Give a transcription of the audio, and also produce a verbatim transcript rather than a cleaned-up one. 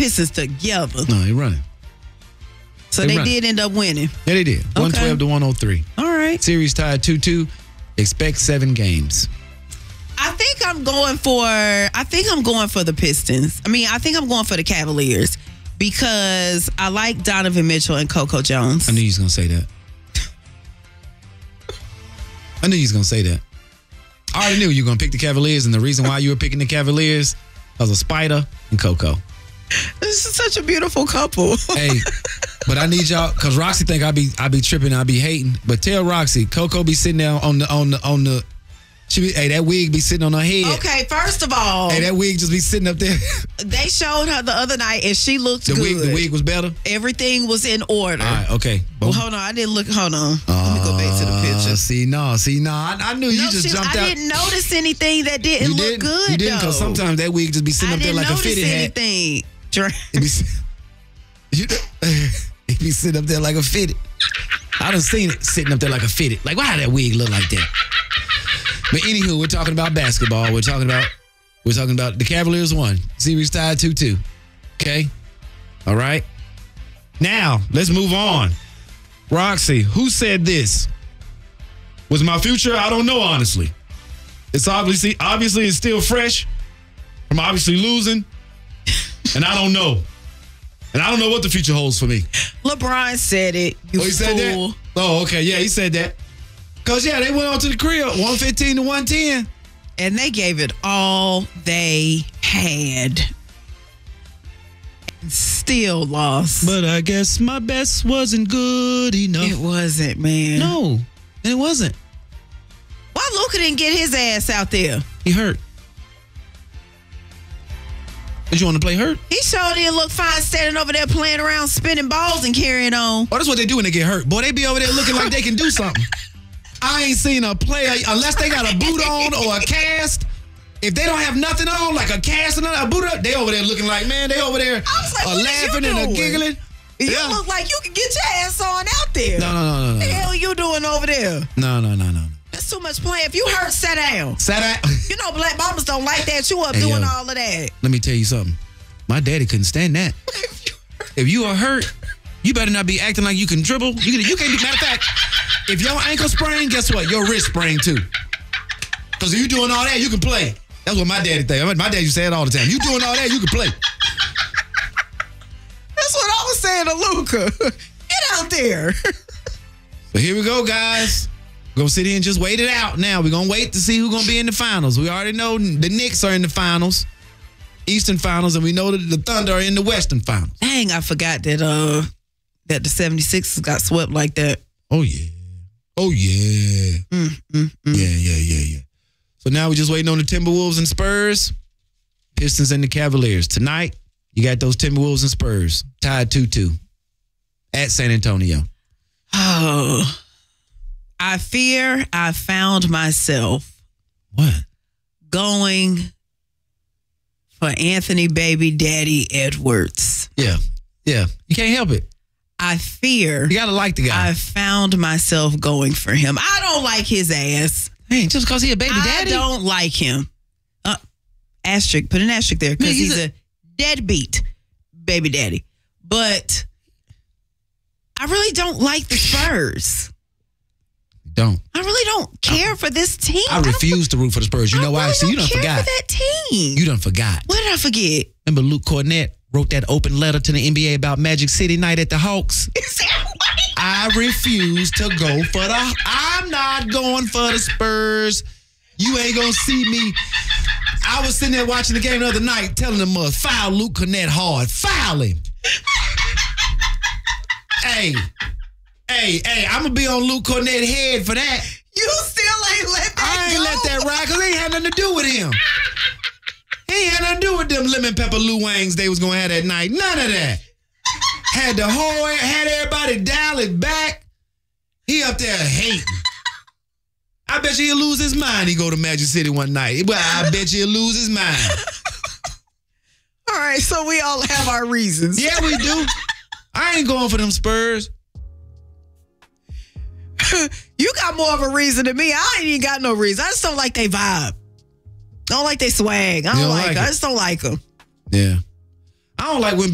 Pistons together. No, they running. So they they running. did end up winning. Yeah, they did. Okay. one twelve to one oh three. All right. Series tied two two. Expect seven games. I think I'm going for I think I'm going for the Pistons. I mean, I think I'm going for the Cavaliers because I like Donovan Mitchell and Coco Jones. I knew you was going to say that. I knew you was going to say that. I already knew you were going to pick the Cavaliers, and the reason why you were picking the Cavaliers was a Spider and Coco. This is such a beautiful couple. Hey, but I need y'all, because Roxy think I be I be tripping, I be hating. But tell Roxy, Coco be sitting there on the on the on the she be hey, that wig be sitting on her head. Okay, first of all, Hey, that wig just be sitting up there. they showed her the other night and she looked The good. wig the wig was better? Everything was in order. All right, okay. Well, Boom. hold on. I didn't look. Hold on. Let me go back to the Uh, picture. See, no, see, no. I, I knew you No, just she- jumped I out. didn't notice anything that didn't You look didn't? good. You didn't, because though. sometimes that wig just be sitting I up there didn't like a notice fitted hat. anything. Dra- It be, you, it be sitting up there like a fitted. I done seen it sitting up there like a fitted. Like, why that wig look like that? But anywho, we're talking about basketball. We're talking about we're talking about the Cavaliers won. Series tied two two. Okay? All right? Now, let's move on. Roxy, who said this? Was my future? I don't know, honestly. It's obviously obviously it's still fresh from obviously losing. And I don't know. And I don't know what the future holds for me. LeBron said it. You Oh, he said fool. that? Oh, okay. Yeah, he said that. Because, yeah, they went on to the crib, one fifteen to one ten. And they gave it all they had. And still lost. But I guess my best wasn't good enough. It wasn't, man. No, it wasn't. Why Luka didn't get his ass out there? He hurt. Did you want to play hurt? He sure didn't look fine standing over there playing around, spinning balls and carrying on. Oh, that's what they do when they get hurt. Boy, they be over there looking like they can do something. I ain't seen a player, unless they got a boot on or a cast. If they don't have nothing on, like a cast and a boot up, they over there looking like, man, they over there I was like, uh, what is laughing you and uh, doing? giggling. You Yeah. look like you can get your ass on out there. No, no, no, no, What the no. hell you doing over there? No, no, no, no. no. That's too much playing. If you hurt, sit down. Sat out. You know black mamas don't like that. You up Hey, doing yo. all of that. Let me tell you something. My daddy couldn't stand that. If you are hurt, you better not be acting like you can dribble. You can, you can't do. Matter of fact, if your ankle sprain, guess what? Your wrist sprain too. Because if you doing all that, you can play. That's what my daddy think. My daddy used to say it all the time. You doing all that, you can play. That's what I was saying to Luka. Get out there. So here we go, guys. We're going to sit here and just wait it out now. We're going to wait to see who's going to be in the finals. We already know the Knicks are in the finals, Eastern Finals, and we know that the Thunder are in the Western Finals. Dang, I forgot that uh that the seventy-sixers got swept like that. Oh, yeah. Oh, yeah. Mm, mm, mm. Yeah, yeah, yeah, yeah. So now we're just waiting on the Timberwolves and Spurs, Pistons and the Cavaliers. Tonight, you got those Timberwolves and Spurs tied two two at San Antonio. Oh, I fear I found myself What? going for Anthony Baby Daddy Edwards. Yeah, yeah. You can't help it. I fear You got to like the guy. I found myself going for him. I don't like his ass. Hey, just because he a baby daddy? I don't like him. Uh, asterisk, put an asterisk there because Man, he's he's, a- a, deadbeat baby daddy. But I really don't like the Spurs. Don't. I really don't care for this team. I refuse to root for the Spurs. You I know why? really See, you don't done care forgot. for that team. You done forgot. What did I forget? Remember Luke Cornett wrote that open letter to the N B A about Magic City night at the Hawks? I refuse to go for the... I'm not going for the Spurs. You ain't going to see me. I was sitting there watching the game the other night telling them, uh, foul Luke Cornett hard. Foul him. Hey. Hey, hey, I'm going to be on Luke Cornett's head for that. You still ain't let that I ain't go. let that ride because it ain't had nothing to do with him. He ain't had nothing to do with them lemon pepper Lou Wangs they was going to have that night. None of that. Had the whole, had everybody dial it back. He up there hating. I bet you he'll lose his mind. He go to Magic City one night. Well, I bet you he'll lose his mind. All right, so we all have our reasons. Yeah, we do. I ain't going for them Spurs. You got more of a reason than me. I ain't even got no reason. I just don't like they vibe. I don't like they swag. I don't, You don't like, like it. it? I just don't like them. Yeah. I don't like when